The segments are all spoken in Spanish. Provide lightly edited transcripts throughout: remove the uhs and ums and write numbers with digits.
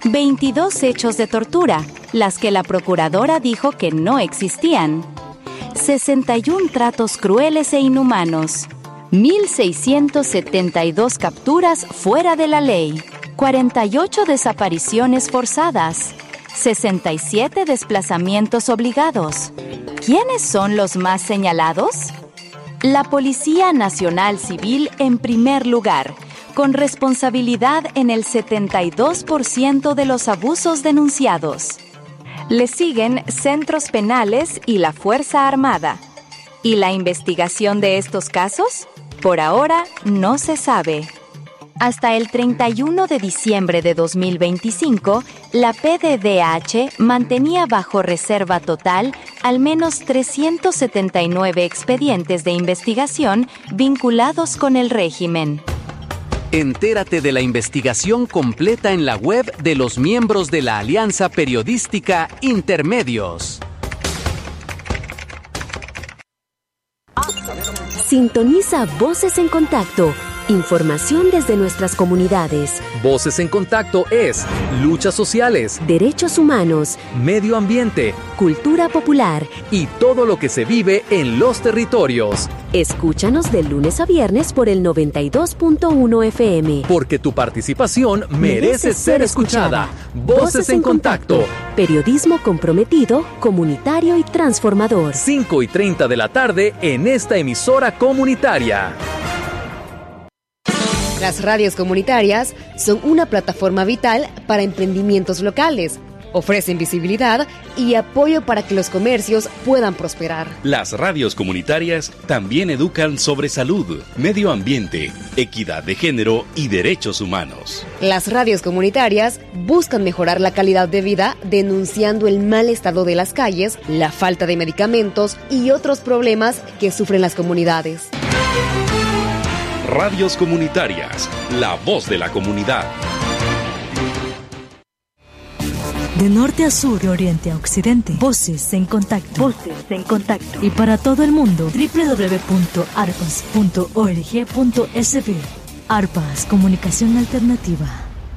22 hechos de tortura, las que la procuradora dijo que no existían. 61 tratos crueles e inhumanos. 1.672 capturas fuera de la ley. 48 desapariciones forzadas. 67 desplazamientos obligados. ¿Quiénes son los más señalados? La Policía Nacional Civil en primer lugar, con responsabilidad en el 72% de los abusos denunciados. Le siguen centros penales y la Fuerza Armada. ¿Y la investigación de estos casos? Por ahora no se sabe. Hasta el 31 de diciembre de 2025, la PDDH mantenía bajo reserva total al menos 379 expedientes de investigación vinculados con el régimen. Entérate de la investigación completa en la web de los miembros de la Alianza Periodística Intermedios. Sintoniza Voces en Contacto. Información desde nuestras comunidades. Voces en Contacto es luchas sociales, derechos humanos, medio ambiente, cultura popular y todo lo que se vive en los territorios. Escúchanos de lunes a viernes por el 92.1 FM. Porque tu participación merece ser escuchada. Voces en Contacto. Periodismo comprometido, comunitario y transformador. 5:30 de la tarde en esta emisora comunitaria. Las radios comunitarias son una plataforma vital para emprendimientos locales. Ofrecen visibilidad y apoyo para que los comercios puedan prosperar. Las radios comunitarias también educan sobre salud, medio ambiente, equidad de género y derechos humanos. Las radios comunitarias buscan mejorar la calidad de vida denunciando el mal estado de las calles, la falta de medicamentos y otros problemas que sufren las comunidades. Radios comunitarias, la voz de la comunidad. De norte a sur, de oriente a occidente, Voces en Contacto. Voces en Contacto. Y para todo el mundo, www.arpas.org.sb. Arpas, comunicación alternativa.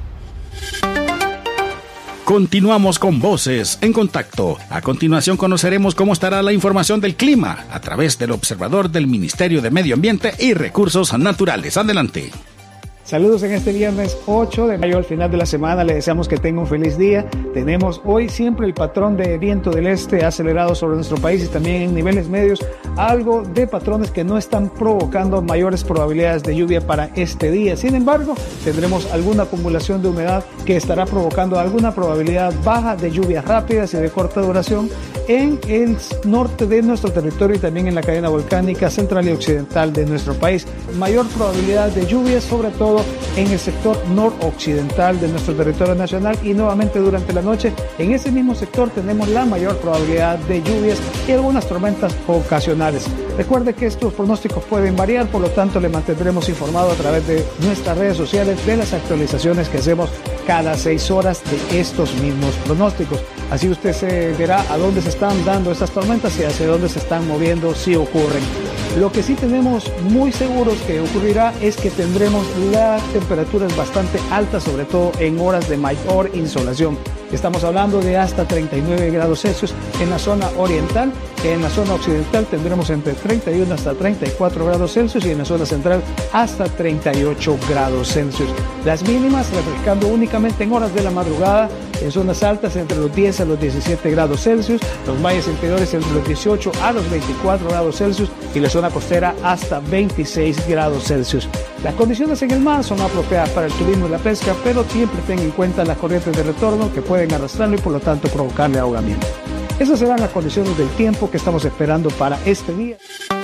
Continuamos con Voces en Contacto. A continuación conoceremos cómo estará la información del clima a través del observador del Ministerio de Medio Ambiente y Recursos Naturales. Adelante. Saludos en este viernes 8 de mayo, al final de la semana. Le deseamos que tenga un feliz día. Tenemos hoy siempre el patrón de viento del este acelerado sobre nuestro país y también en niveles medios algo de patrones que no están provocando mayores probabilidades de lluvia para este día. Sin embargo, tendremos alguna acumulación de humedad que estará provocando alguna probabilidad baja de lluvias rápidas y de corta duración en el norte de nuestro territorio y también en la cadena volcánica central y occidental de nuestro país. Mayor probabilidad de lluvias, sobre todo en el sector noroccidental de nuestro territorio nacional, y nuevamente durante la noche en ese mismo sector tenemos la mayor probabilidad de lluvias y algunas tormentas ocasionales. Recuerde que estos pronósticos pueden variar, por lo tanto le mantendremos informado a través de nuestras redes sociales de las actualizaciones que hacemos cada 6 horas de estos mismos pronósticos. Así usted se verá a dónde se están dando estas tormentas y hacia dónde se están moviendo si ocurren. Lo que sí tenemos muy seguros que ocurrirá es que tendremos las temperaturas bastante altas, sobre todo en horas de mayor insolación. Estamos hablando de hasta 39 grados Celsius en la zona oriental. En la zona occidental tendremos entre 31 hasta 34 grados Celsius y en la zona central hasta 38 grados Celsius. Las mínimas refrescando únicamente en horas de la madrugada, en zonas altas entre los 10 a los 17 grados Celsius, los valles interiores entre los 18 a los 24 grados Celsius y la zona costera hasta 26 grados Celsius. Las condiciones en el mar son apropiadas para el turismo y la pesca, pero siempre tengan en cuenta las corrientes de retorno que pueden arrastrarlo y por lo tanto provocarle ahogamiento. Esas serán las condiciones del tiempo que estamos esperando para este día.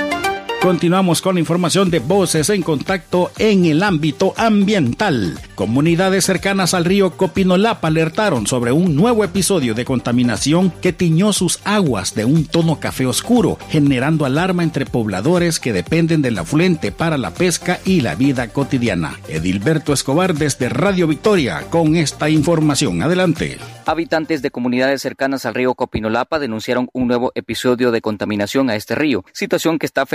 Continuamos con la información de Voces en Contacto en el ámbito ambiental. Comunidades cercanas al río Copinolapa alertaron sobre un nuevo episodio de contaminación que tiñó sus aguas de un tono café oscuro, generando alarma entre pobladores que dependen del afluente para la pesca y la vida cotidiana. Edilberto Escobar desde Radio Victoria con esta información. Adelante. Habitantes de comunidades cercanas al río Copinolapa denunciaron un nuevo episodio de contaminación a este río, situación que está afectando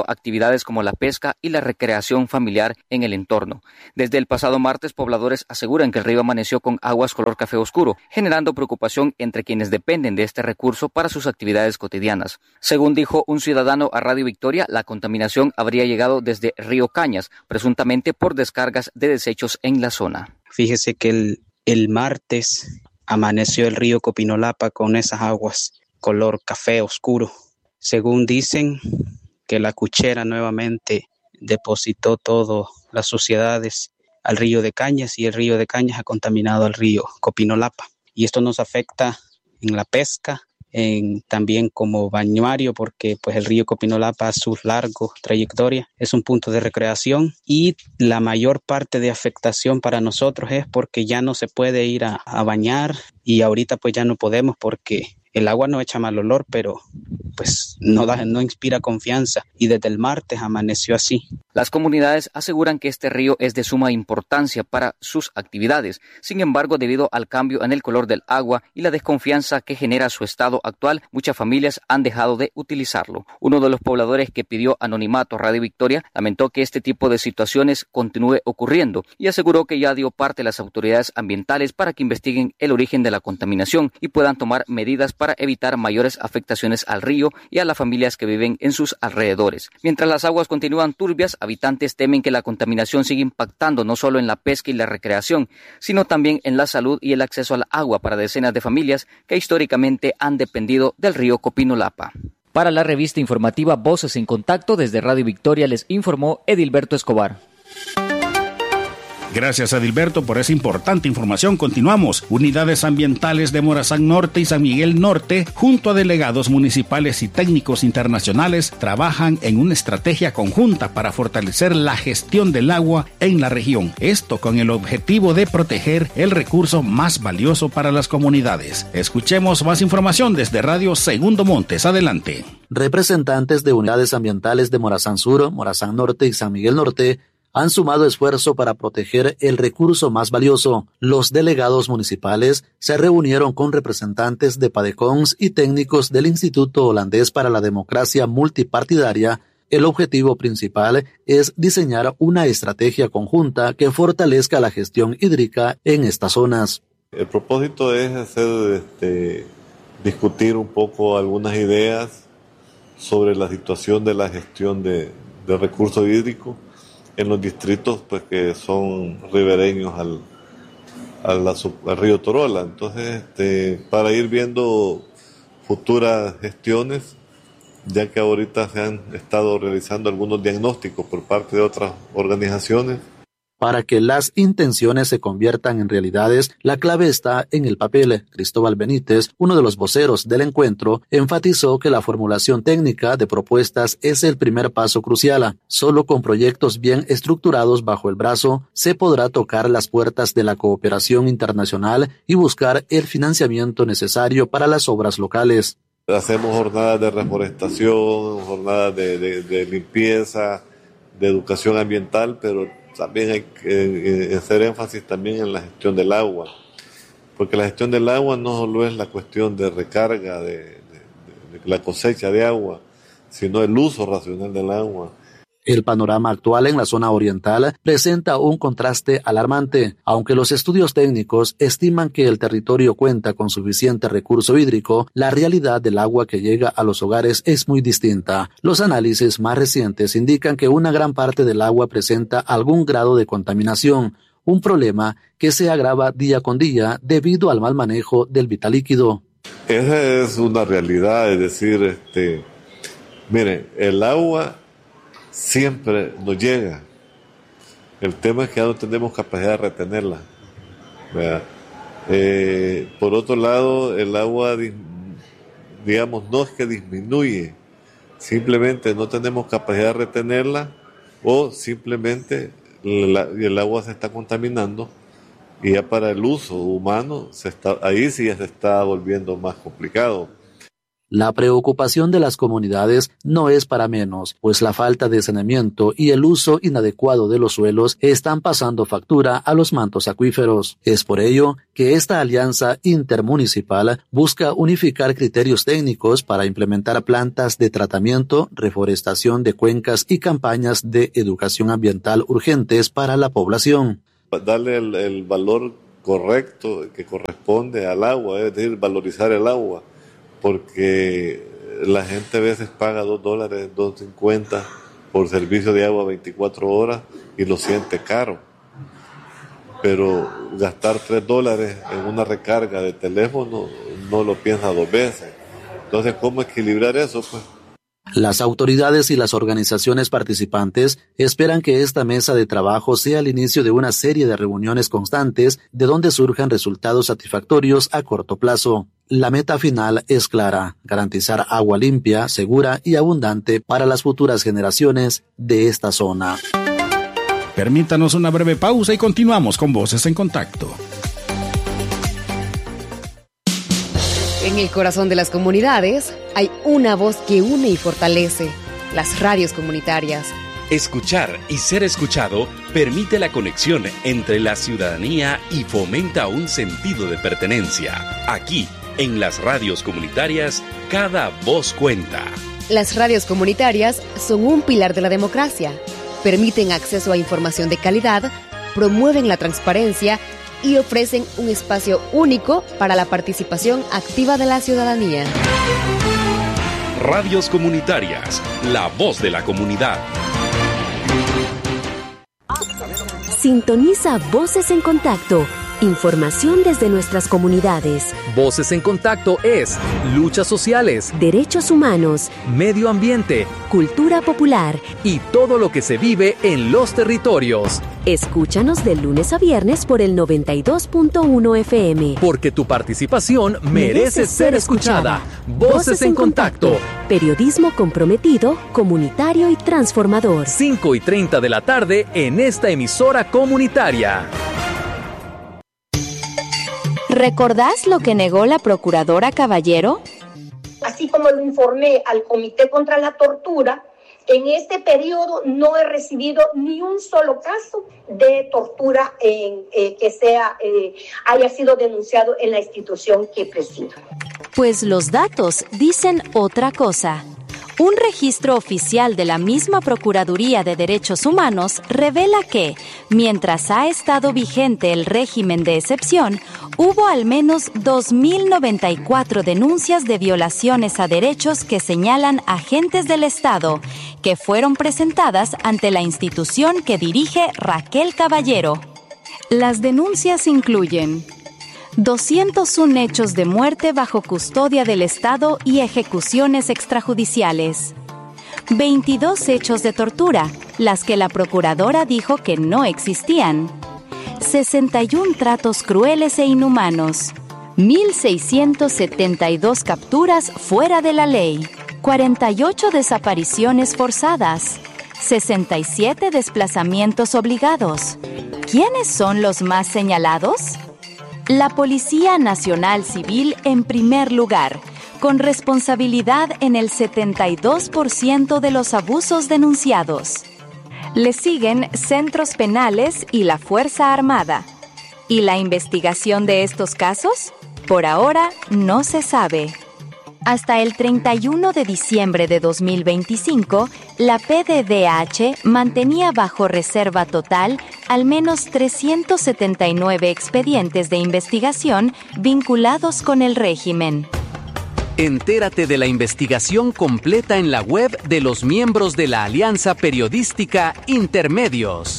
actividades como la pesca y la recreación familiar en el entorno. Desde el pasado martes, pobladores aseguran que el río amaneció con aguas color café oscuro, generando preocupación entre quienes dependen de este recurso para sus actividades cotidianas. Según dijo un ciudadano a Radio Victoria, la contaminación habría llegado desde Río Cañas, presuntamente por descargas de desechos en la zona. Fíjese que el martes amaneció el río Copinolapa con esas aguas color café oscuro. Según dicen que la cuchera nuevamente depositó todas las suciedades al río de Cañas y el río de Cañas ha contaminado al río Copinolapa. Y esto nos afecta en la pesca, también como bañuario, porque pues el río Copinolapa a su larga trayectoria es un punto de recreación y la mayor parte de afectación para nosotros es porque ya no se puede ir a bañar y ahorita pues ya no podemos porque el agua no echa mal olor, pero pues no inspira confianza y desde el martes amaneció así. Las comunidades aseguran que este río es de suma importancia para sus actividades. Sin embargo, debido al cambio en el color del agua y la desconfianza que genera su estado actual, muchas familias han dejado de utilizarlo. Uno de los pobladores que pidió anonimato a Radio Victoria lamentó que este tipo de situaciones continúe ocurriendo y aseguró que ya dio parte a las autoridades ambientales para que investiguen el origen de la contaminación y puedan tomar medidas para evitar mayores afectaciones al río y a las familias que viven en sus alrededores. Mientras las aguas continúan turbias, habitantes temen que la contaminación siga impactando no solo en la pesca y la recreación, sino también en la salud y el acceso al agua para decenas de familias que históricamente han dependido del río Copinolapa. Para la revista informativa Voces en Contacto, desde Radio Victoria les informó Edilberto Escobar. Gracias, Edilberto, por esa importante información. Continuamos. Unidades ambientales de Morazán Norte y San Miguel Norte, junto a delegados municipales y técnicos internacionales, trabajan en una estrategia conjunta para fortalecer la gestión del agua en la región. Esto con el objetivo de proteger el recurso más valioso para las comunidades. Escuchemos más información desde Radio Segundo Montes. Adelante. Representantes de unidades ambientales de Morazán Sur, Morazán Norte y San Miguel Norte han sumado esfuerzo para proteger el recurso más valioso. Los delegados municipales se reunieron con representantes de PADECONS y técnicos del Instituto Holandés para la Democracia Multipartidaria. El objetivo principal es diseñar una estrategia conjunta que fortalezca la gestión hídrica en estas zonas. El propósito es discutir un poco algunas ideas sobre la situación de la gestión de recursos hídricos en los distritos pues que son ribereños al río Torola. Entonces, para ir viendo futuras gestiones, ya que ahorita se han estado realizando algunos diagnósticos por parte de otras organizaciones. Para que las intenciones se conviertan en realidades, la clave está en el papel. Cristóbal Benítez, uno de los voceros del encuentro, enfatizó que la formulación técnica de propuestas es el primer paso crucial. Solo con proyectos bien estructurados bajo el brazo se podrá tocar las puertas de la cooperación internacional y buscar el financiamiento necesario para las obras locales. Hacemos jornadas de reforestación, jornadas de limpieza, de educación ambiental, pero también hay que hacer énfasis también en la gestión del agua, porque la gestión del agua no solo es la cuestión de recarga de la cosecha de agua, sino el uso racional del agua. El panorama actual en la zona oriental presenta un contraste alarmante. Aunque los estudios técnicos estiman que el territorio cuenta con suficiente recurso hídrico, la realidad del agua que llega a los hogares es muy distinta. Los análisis más recientes indican que una gran parte del agua presenta algún grado de contaminación, un problema que se agrava día con día debido al mal manejo del vital líquido. Esa es una realidad, es decir, miren, el agua siempre nos llega. El tema es que ya no tenemos capacidad de retenerla, ¿verdad? Por otro lado, el agua, digamos, no es que disminuye, simplemente no tenemos capacidad de retenerla o simplemente el agua se está contaminando y ya para el uso humano ahí sí ya se está volviendo más complicado. La preocupación de las comunidades no es para menos, pues la falta de saneamiento y el uso inadecuado de los suelos están pasando factura a los mantos acuíferos. Es por ello que esta alianza intermunicipal busca unificar criterios técnicos para implementar plantas de tratamiento, reforestación de cuencas y campañas de educación ambiental urgentes para la población. Darle el valor correcto que corresponde al agua, es decir, valorizar el agua, porque la gente a veces paga $2, $2.50 por servicio de agua 24 horas y lo siente caro. Pero gastar $3 en una recarga de teléfono no lo piensa 2 veces. Entonces, ¿cómo equilibrar eso, pues? Las autoridades y las organizaciones participantes esperan que esta mesa de trabajo sea el inicio de una serie de reuniones constantes de donde surjan resultados satisfactorios a corto plazo. La meta final es clara: garantizar agua limpia, segura y abundante para las futuras generaciones de esta zona. Permítanos una breve pausa y continuamos con Voces en Contacto. En el corazón de las comunidades hay una voz que une y fortalece: las radios comunitarias. Escuchar y ser escuchado permite la conexión entre la ciudadanía y fomenta un sentido de pertenencia. Aquí, en las radios comunitarias, cada voz cuenta. Las radios comunitarias son un pilar de la democracia. Permiten acceso a información de calidad, promueven la transparencia y ofrecen un espacio único para la participación activa de la ciudadanía. Radios comunitarias, la voz de la comunidad. Sintoniza Voces en Contacto. Información desde nuestras comunidades. Voces en Contacto es luchas sociales, derechos humanos, medio ambiente, cultura popular y todo lo que se vive en los territorios. Escúchanos de lunes a viernes por el 92.1 FM. Porque tu participación merece ser escuchada. Voces en Contacto. Periodismo comprometido, comunitario y transformador. 5:30 de la tarde en esta emisora comunitaria. ¿Recordás lo que negó la procuradora Caballero? Así como lo informé al Comité contra la Tortura, en este periodo no he recibido ni un solo caso de tortura que haya sido denunciado en la institución que presido. Pues los datos dicen otra cosa. Un registro oficial de la misma Procuraduría de Derechos Humanos revela que, mientras ha estado vigente el régimen de excepción, hubo al menos 2.094 denuncias de violaciones a derechos que señalan agentes del Estado, que fueron presentadas ante la institución que dirige Raquel Caballero. Las denuncias incluyen 201 hechos de muerte bajo custodia del Estado y ejecuciones extrajudiciales, 22 hechos de tortura, las que la procuradora dijo que no existían, 61 tratos crueles e inhumanos, 1.672 capturas fuera de la ley, 48 desapariciones forzadas, 67 desplazamientos obligados. ¿Quiénes son los más señalados? La Policía Nacional Civil en primer lugar, con responsabilidad en el 72% de los abusos denunciados. Le siguen centros penales y la Fuerza Armada. ¿Y la investigación de estos casos? Por ahora no se sabe. Hasta el 31 de diciembre de 2025, la PDDH mantenía bajo reserva total al menos 379 expedientes de investigación vinculados con el régimen. Entérate de la investigación completa en la web de los miembros de la Alianza Periodística Intermedios.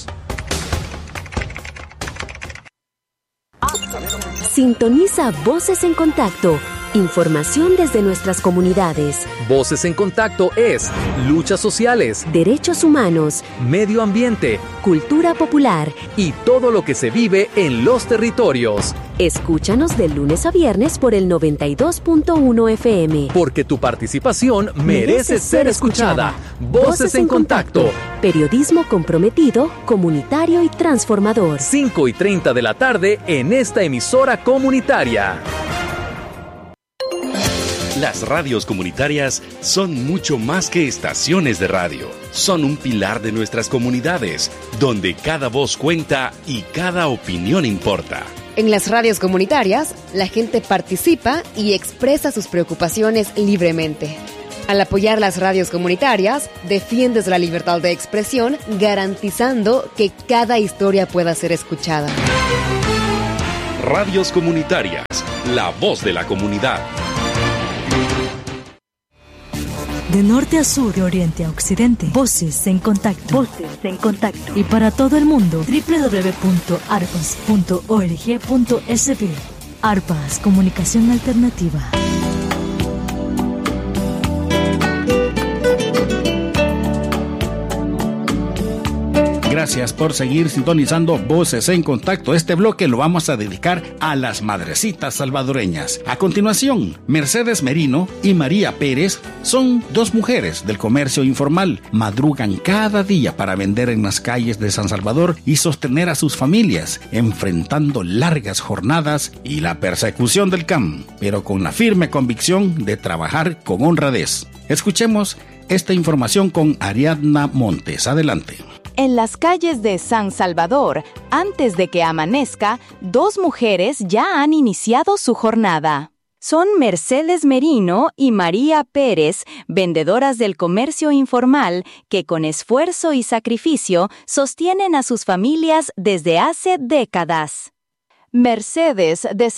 Sintoniza Voces en Contacto. Información desde nuestras comunidades. Voces en Contacto es luchas sociales, derechos humanos, medio ambiente, cultura popular y todo lo que se vive en los territorios. Escúchanos de lunes a viernes por el 92.1 FM. Porque tu participación merece ser escuchada. Voces en Contacto. Periodismo comprometido, comunitario y transformador. 5:30 de la tarde en esta emisora comunitaria. Las radios comunitarias son mucho más que estaciones de radio. Son un pilar de nuestras comunidades, donde cada voz cuenta y cada opinión importa. En las radios comunitarias, la gente participa y expresa sus preocupaciones libremente. Al apoyar las radios comunitarias, defiendes la libertad de expresión, garantizando que cada historia pueda ser escuchada. Radios comunitarias, la voz de la comunidad. De norte a sur, de oriente a occidente, Voces en Contacto. Voces en Contacto. Y para todo el mundo, www.arpas.org.sb. Arpas, comunicación alternativa. Gracias por seguir sintonizando Voces en Contacto. Este bloque lo vamos a dedicar a las madrecitas salvadoreñas. A continuación, Mercedes Merino y María Pérez son dos mujeres del comercio informal. Madrugan cada día para vender en las calles de San Salvador y sostener a sus familias, enfrentando largas jornadas y la persecución del CAM, pero con la firme convicción de trabajar con honradez. Escuchemos esta información con Ariadna Montes. Adelante. En las calles de San Salvador, antes de que amanezca, dos mujeres ya han iniciado su jornada. Son Mercedes Merino y María Pérez, vendedoras del comercio informal que con esfuerzo y sacrificio sostienen a sus familias desde hace décadas. Mercedes, de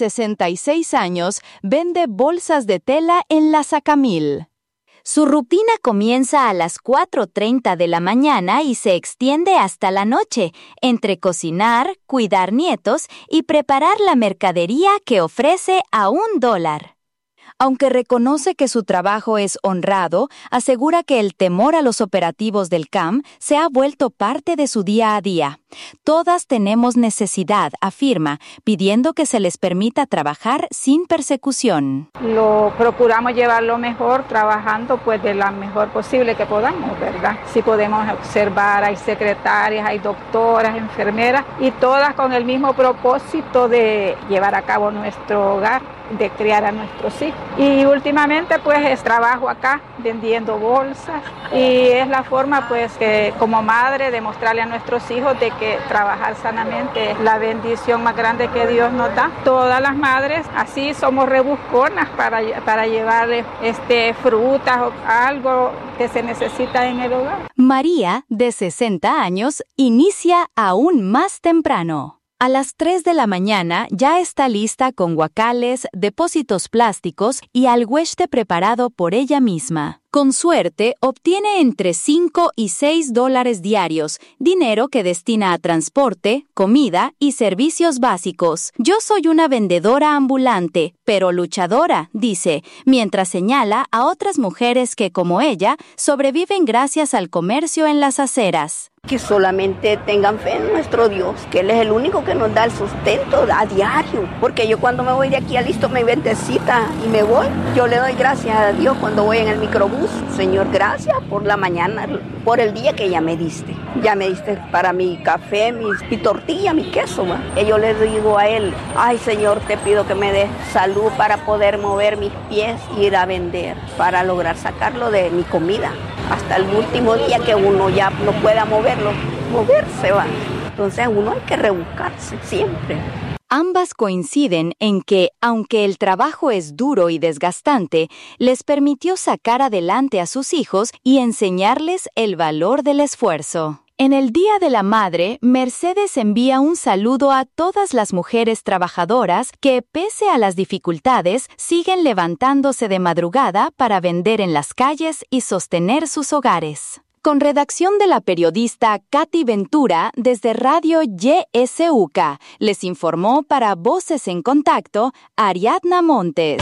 66 años, vende bolsas de tela en la Sacamil. Su rutina comienza a las 4:30 de la mañana y se extiende hasta la noche, entre cocinar, cuidar nietos y preparar la mercadería que ofrece a $1. Aunque reconoce que su trabajo es honrado, asegura que el temor a los operativos del CAM se ha vuelto parte de su día a día. Todas tenemos necesidad, afirma, pidiendo que se les permita trabajar sin persecución. Lo procuramos llevar lo mejor, trabajando pues de la mejor posible que podamos, ¿verdad? Si podemos observar, hay secretarias, hay doctoras, enfermeras, y todas con el mismo propósito de llevar a cabo nuestro hogar, de criar a nuestros hijos. Y últimamente pues trabajo acá vendiendo bolsas y es la forma pues que como madre de mostrarle a nuestros hijos de que trabajar sanamente es la bendición más grande que Dios nos da. Todas las madres así somos rebusconas para llevarles frutas o algo que se necesita en el hogar. María, de 60 años, inicia aún más temprano. A las 3 de la mañana ya está lista con guacales, depósitos plásticos y alhueste preparado por ella misma. Con suerte, obtiene entre $5 y $6 diarios, dinero que destina a transporte, comida y servicios básicos. Yo soy una vendedora ambulante, pero luchadora, dice, mientras señala a otras mujeres que, como ella, sobreviven gracias al comercio en las aceras. Que solamente tengan fe en nuestro Dios, que Él es el único que nos da el sustento a diario. Porque yo cuando me voy de aquí alisto mi ventecita y me voy, yo le doy gracias a Dios cuando voy en el microbús. Señor, gracias por la mañana, por el día que ya me diste. Ya me diste para mi café, mi tortilla, mi queso, ¿va? Y yo le digo a Él, ay Señor, te pido que me des salud para poder mover mis pies e ir a vender, para lograr sacarlo de mi comida. Hasta el último día que uno ya no pueda moverse, va. Entonces uno hay que rebuscarse siempre. Ambas coinciden en que, aunque el trabajo es duro y desgastante, les permitió sacar adelante a sus hijos y enseñarles el valor del esfuerzo. En el Día de la Madre, Mercedes envía un saludo a todas las mujeres trabajadoras que, pese a las dificultades, siguen levantándose de madrugada para vender en las calles y sostener sus hogares. Con redacción de la periodista Katy Ventura desde Radio YSUCA, les informó para Voces en Contacto Ariadna Montes.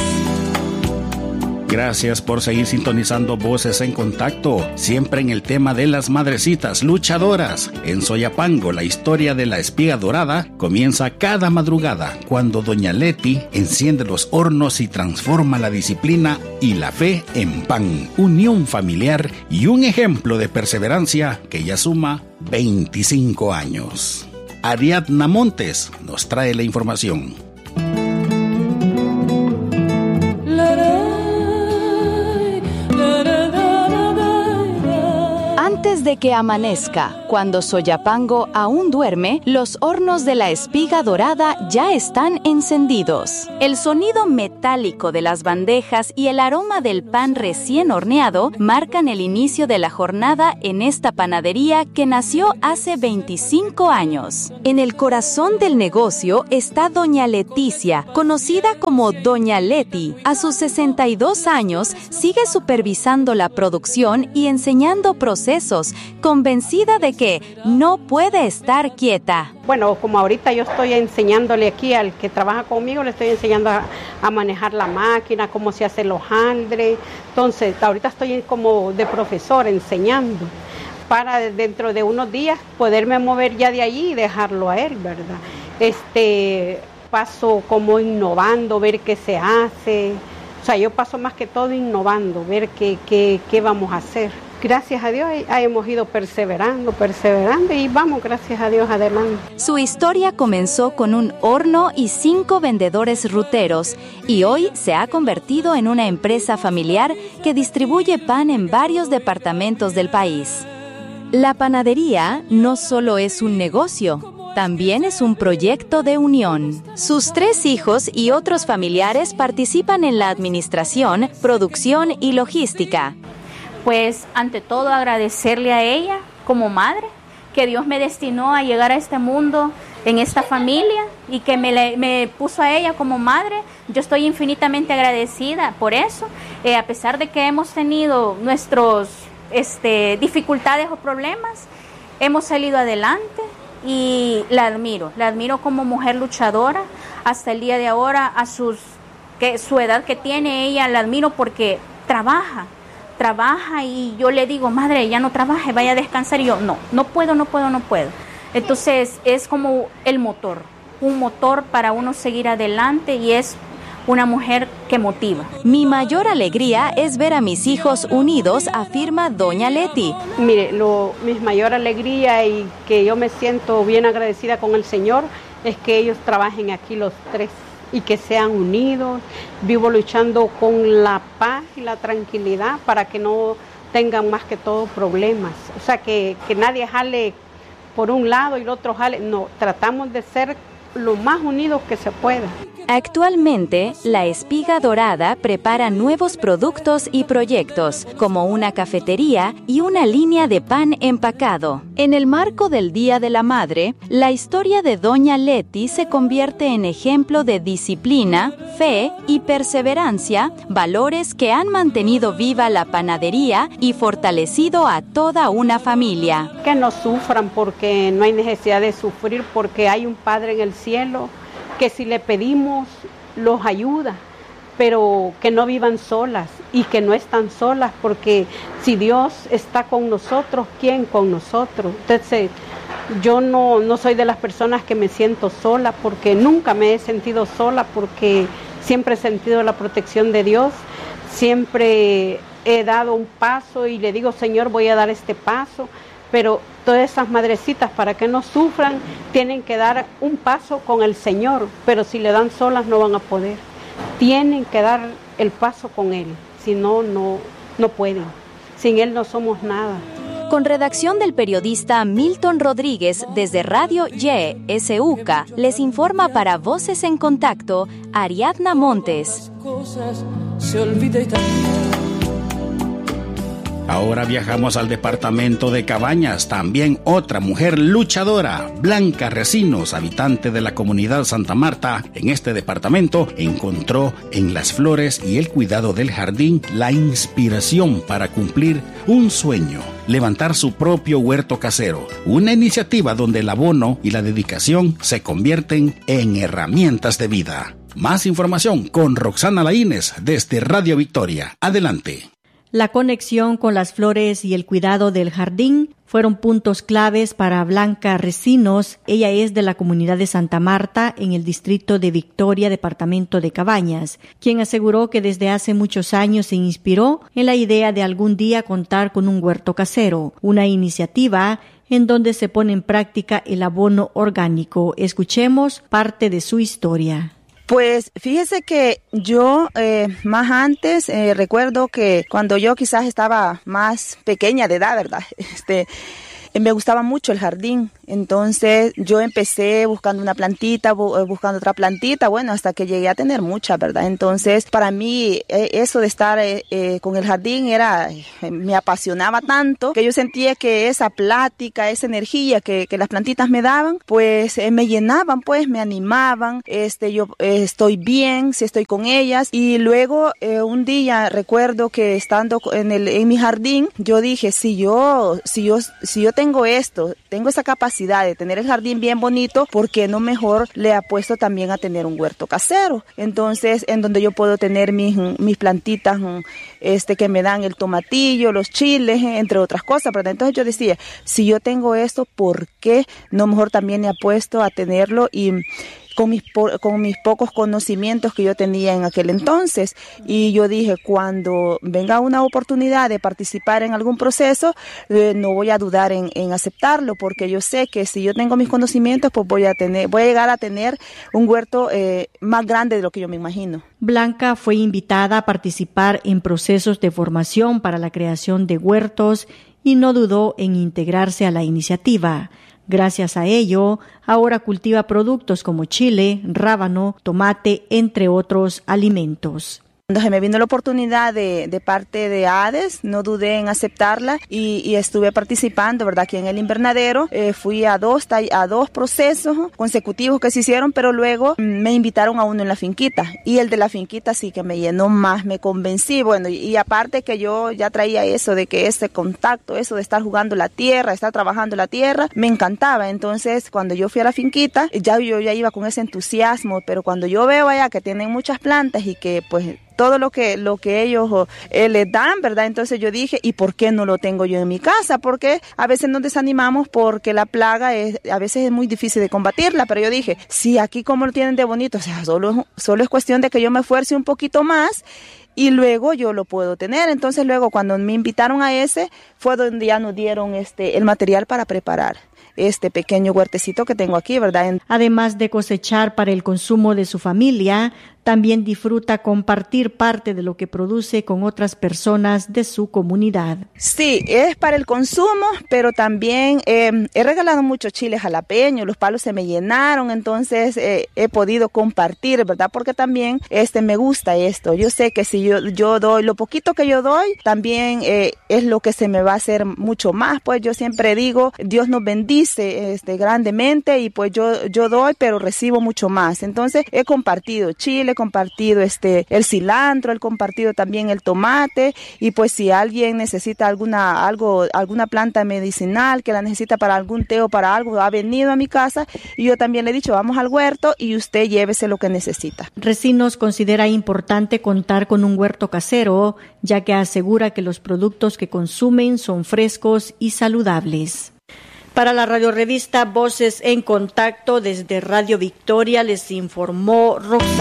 Gracias por seguir sintonizando Voces en Contacto, siempre en el tema de las madrecitas luchadoras. En Soyapango, la historia de la espiga dorada comienza cada madrugada, cuando Doña Leti enciende los hornos y transforma la disciplina y la fe en pan, unión familiar y un ejemplo de perseverancia que ya suma 25 años. Ariadna Montes nos trae la información. de que amanezca, cuando Soyapango aún duerme, los hornos de la espiga dorada ya están encendidos. El sonido metálico de las bandejas y el aroma del pan recién horneado marcan el inicio de la jornada en esta panadería que nació hace 25 años. En el corazón del negocio está Doña Leticia, conocida como Doña Leti. A sus 62 años sigue supervisando la producción y enseñando procesos, convencida de que no puede estar quieta. Bueno, como ahorita yo estoy enseñándole aquí al que trabaja conmigo, le estoy enseñando a manejar la máquina, cómo se hace el hojaldre. Entonces, ahorita estoy como de profesor enseñando para dentro de unos días poderme mover ya de allí y dejarlo a él, ¿verdad? Paso como innovando, ver qué se hace. O sea, yo paso más que todo innovando, ver qué vamos a hacer. Gracias a Dios hemos ido perseverando y vamos, gracias a Dios, adelante. Su historia comenzó con un horno y 5 vendedores ruteros y hoy se ha convertido en una empresa familiar que distribuye pan en varios departamentos del país. La panadería no solo es un negocio, también es un proyecto de unión. Sus 3 hijos y otros familiares participan en la administración, producción y logística. Pues ante todo agradecerle a ella como madre, que Dios me destinó a llegar a este mundo en esta familia y que me puso a ella como madre. Yo estoy infinitamente agradecida por eso, a pesar de que hemos tenido nuestros dificultades o problemas, hemos salido adelante y la admiro como mujer luchadora hasta el día de ahora, su edad que tiene ella, la admiro porque trabaja y yo le digo, madre, ya no trabaje, vaya a descansar, y yo, no puedo. Entonces es como un motor para uno seguir adelante y es una mujer que motiva. Mi mayor alegría es ver a mis hijos unidos, afirma Doña Leti. Mire, mi mayor alegría y que yo me siento bien agradecida con el Señor es que ellos trabajen aquí los 3 y que sean unidos. Vivo luchando con la paz y la tranquilidad para que no tengan más que todo problemas. O sea, que nadie jale por un lado y el otro jale. No, tratamos de ser lo más unidos que se pueda. Actualmente, la Espiga Dorada prepara nuevos productos y proyectos, como una cafetería y una línea de pan empacado. En el marco del Día de la Madre, la historia de Doña Leti se convierte en ejemplo de disciplina, fe y perseverancia, valores que han mantenido viva la panadería y fortalecido a toda una familia. Que no sufran porque no hay necesidad de sufrir, porque hay un Padre en el cielo que si le pedimos los ayuda, pero que no vivan solas y que no están solas, porque si Dios está con nosotros, ¿quién con nosotros? Entonces, yo no soy de las personas que me siento sola, porque nunca me he sentido sola, porque siempre he sentido la protección de Dios, siempre he dado un paso y le digo, Señor, voy a dar este paso, pero todas esas madrecitas, para que no sufran, tienen que dar un paso con el Señor, pero si le dan solas no van a poder. Tienen que dar el paso con Él, si no pueden. Sin Él no somos nada. Con redacción del periodista Milton Rodríguez desde Radio YSUCA, les informa para Voces en Contacto, Ariadna Montes. Ahora viajamos al departamento de Cabañas. También otra mujer luchadora, Blanca Recinos, habitante de la comunidad Santa Marta, en este departamento, encontró en las flores y el cuidado del jardín la inspiración para cumplir un sueño: levantar su propio huerto casero, una iniciativa donde el abono y la dedicación se convierten en herramientas de vida. Más información con Roxana Laínez desde Radio Victoria. Adelante. La conexión con las flores y el cuidado del jardín fueron puntos claves para Blanca Recinos. Ella es de la comunidad de Santa Marta, en el distrito de Victoria, departamento de Cabañas, quien aseguró que desde hace muchos años se inspiró en la idea de algún día contar con un huerto casero, una iniciativa en donde se pone en práctica el abono orgánico. Escuchemos parte de su historia. Pues fíjese que yo más antes recuerdo que cuando yo quizás estaba más pequeña de edad, ¿verdad? Me gustaba mucho el jardín, entonces yo empecé buscando una plantita, buscando otra plantita, bueno, hasta que llegué a tener muchas, ¿verdad? Entonces, para mí, eso de estar con el jardín me apasionaba tanto, que yo sentía que esa plática, esa energía que las plantitas me daban, pues me llenaban, pues me animaban, yo estoy bien si estoy con ellas, y luego un día recuerdo que estando en mi jardín, yo dije, si yo tengo esa capacidad de tener el jardín bien bonito, ¿por qué no mejor le apuesto también a tener un huerto casero? Entonces, en donde yo puedo tener mis plantitas que me dan el tomatillo, los chiles, entre otras cosas, ¿verdad? Entonces yo decía, si yo tengo esto, ¿por qué no mejor también le apuesto a tenerlo? Y con mis pocos conocimientos que yo tenía en aquel entonces, y yo dije, cuando venga una oportunidad de participar en algún proceso, no voy a dudar en aceptarlo, porque yo sé que si yo tengo mis conocimientos, pues voy a llegar a tener un huerto más grande de lo que yo me imagino. Blanca fue invitada a participar en procesos de formación para la creación de huertos y no dudó en integrarse a la iniciativa. Gracias a ello, ahora cultiva productos como chile, rábano, tomate, entre otros alimentos. Cuando se me vino la oportunidad de parte de ADES, no dudé en aceptarla y estuve participando, ¿verdad? Aquí en el invernadero. Fui a dos procesos consecutivos que se hicieron, pero luego me invitaron a uno en la finquita. Y el de la finquita sí que me llenó más, me convencí. Bueno, y aparte que yo ya traía eso de que ese contacto, eso de estar jugando la tierra, estar trabajando la tierra, me encantaba. Entonces, cuando yo fui a la finquita, yo ya iba con ese entusiasmo, pero cuando yo veo allá que tienen muchas plantas y que pues todo lo que ellos les dan, ¿verdad? Entonces yo dije, ¿y por qué no lo tengo yo en mi casa? Porque a veces nos desanimamos porque la plaga a veces es muy difícil de combatirla, pero yo dije, si aquí como lo tienen de bonito, o sea, solo es cuestión de que yo me esfuerce un poquito más y luego yo lo puedo tener. Entonces luego cuando me invitaron a ese, fue donde ya nos dieron el material para preparar este pequeño huertecito que tengo aquí, ¿verdad? Además de cosechar para el consumo de su familia, también disfruta compartir parte de lo que produce con otras personas de su comunidad. Sí, es para el consumo, pero también he regalado muchos chiles jalapeños, los palos se me llenaron, entonces he podido compartir, ¿verdad? Porque también me gusta esto. Yo sé que si yo doy, lo poquito que yo doy, también es lo que se me va a hacer mucho más. Pues yo siempre digo, Dios nos bendice grandemente y pues yo doy, pero recibo mucho más. Entonces he compartido chile, compartido el cilantro, he compartido también el tomate, y pues si alguien necesita alguna planta medicinal que la necesita para algún té o para algo, ha venido a mi casa y yo también le he dicho, vamos al huerto y usted llévese lo que necesita. Recinos considera importante contar con un huerto casero, ya que asegura que los productos que consumen son frescos y saludables. Para la radiorevista Voces en Contacto, desde Radio Victoria les informó Roxana.